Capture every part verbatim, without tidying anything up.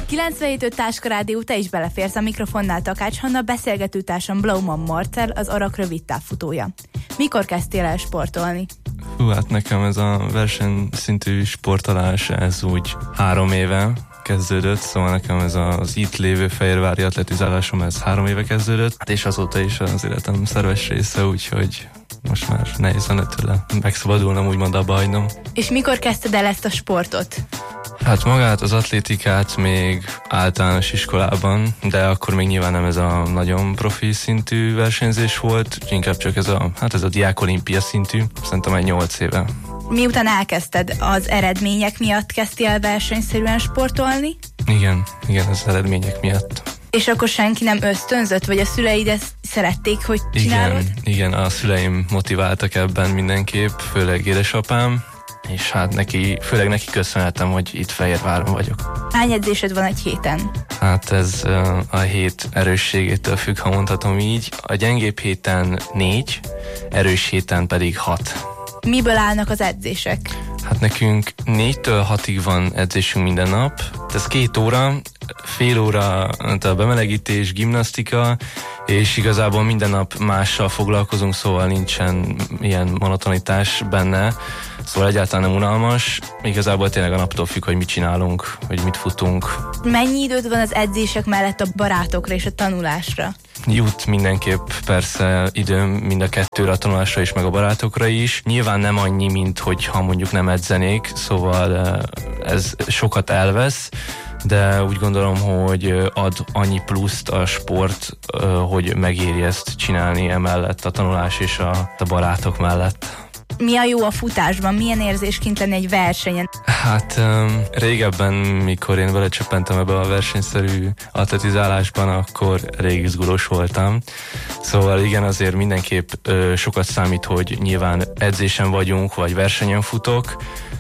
kilencvenhét öt Táska Rádió, te is beleférsz a mikrofonnál. Takács Hanna, beszélgetőtársam Blauman Marcell, az Arak rövid távfutója. Mikor kezdtél el sportolni? Hú, hát nekem ez a versenyszintű sportolás, ez úgy három éve kezdődött, szóval nekem ez az itt lévő fehérvári atletizálásom, ez három éve kezdődött, és azóta is az életem szerves része, úgyhogy most már nehéz lenne tőle megszabadulnom, úgymond abba hagynom. És mikor kezdted el ezt a sportot? Hát magát, az atlétikát még általános iskolában, de akkor még nyilván nem ez a nagyon profi szintű versenyzés volt, inkább csak ez a, hát ez a diák olimpia szintű, szerintem egy nyolc éve. Miután elkezdted, az eredmények miatt kezdtél el versenyszerűen sportolni? Igen, igen, az eredmények miatt. És akkor senki nem ösztönzött, vagy a szüleid ezt szerették, hogy csinálod? Igen, igen, a szüleim motiváltak ebben mindenképp, főleg édesapám, és hát neki, főleg neki köszönhetem, hogy itt Fehérváron vagyok. Hány edzésed van egy héten? Hát ez a hét erősségétől függ, ha mondhatom így. A gyengébb héten négy, erős héten pedig hat. Miből állnak az edzések? Hát nekünk négytől hatig van edzésünk minden nap. Ez két óra, fél óra a bemelegítés, gimnasztika, és igazából minden nap mással foglalkozunk, szóval nincsen ilyen monotonitás benne, szóval egyáltalán nem unalmas. Igazából tényleg a naptól függ, hogy mit csinálunk, hogy mit futunk. Mennyi időd van az edzések mellett a barátokra és a tanulásra? Jut mindenképp persze időm mind a kettőre, a tanulásra is, meg a barátokra is. Nyilván nem annyi, mint hogyha mondjuk nem edzenék, szóval ez sokat elvesz, de úgy gondolom, hogy ad annyi pluszt a sport, hogy megéri ezt csinálni emellett, a tanulás és a, a barátok mellett. Mi a jó a futásban? Milyen érzés kint lenni egy versenyen? Hát um, régebben, mikor én belecsöppentem ebbe a versenyszerű atletizálásban, akkor elég izgulós voltam. Szóval igen, azért mindenképp ö, sokat számít, hogy nyilván edzésen vagyunk, vagy versenyen futok,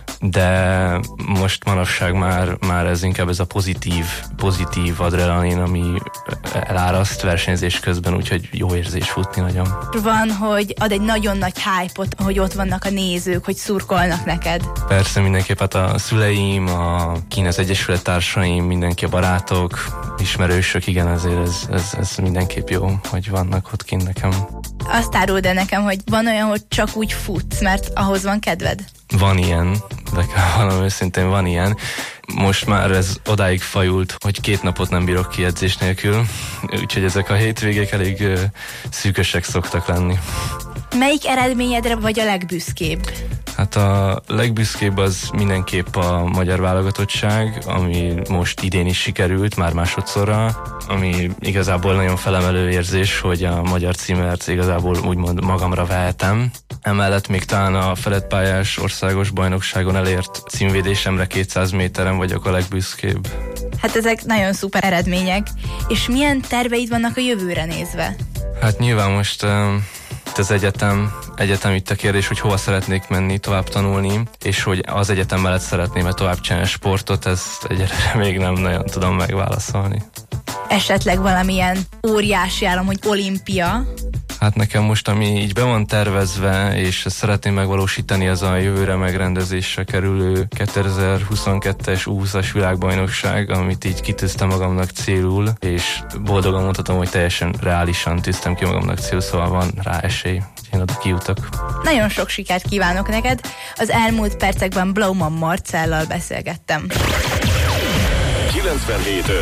de most manapság már, már ez inkább ez a pozitív, pozitív adrenalin, ami eláraszt versenyzés közben, úgyhogy jó érzés futni nagyon. Van, hogy ad egy nagyon nagy hype-ot, hogy ott vannak a nézők, hogy szurkolnak neked. Persze, mindenképp hát a szüleim, a kín az egyesület társaim, mindenki a barátok, ismerősök, igen, azért ez, ez, ez mindenképp jó, hogy vannak ott kint nekem. Azt áruld el nekem, hogy van olyan, hogy csak úgy futsz, mert ahhoz van kedved? Van ilyen, de kell valam őszintén, van ilyen. Most már ez odáig fajult, hogy két napot nem bírok ki edzés nélkül, úgyhogy ezek a hétvégék elég uh, szűkösek szoktak lenni. Melyik eredményedre vagy a legbüszkébb? Hát a legbüszkébb az mindenképp a magyar válogatottság, ami most idén is sikerült, már másodszorra, ami igazából nagyon felemelő érzés, hogy a magyar címert igazából úgymond magamra vehetem. Emellett még talán a feledpályás országos bajnokságon elért címvédésemre kétszáz méteren vagyok a legbüszkébb. Hát ezek nagyon szuper eredmények. És milyen terveid vannak a jövőre nézve? Hát nyilván most um, az egyetem, egyetem itt a kérdés, hogy hova szeretnék menni, tovább tanulni, és hogy az egyetem mellett szeretném-e tovább csinálni sportot, ezt egyelőre még nem nagyon tudom megválaszolni. Esetleg valamilyen óriási álom, hogy olimpia? Hát nekem most, ami így be van tervezve, és szeretném megvalósítani, az a jövőre megrendezésre kerülő kétezer-huszonkettes U húszas világbajnokság, amit így kitűztem magamnak célul, és boldogan mondhatom, hogy teljesen reálisan tűztem ki magamnak célul, szóval van rá esély, hogy én oda kijutok. Nagyon sok sikert kívánok neked! Az elmúlt percekben Blauman Marcellal beszélgettem. kilencvenhét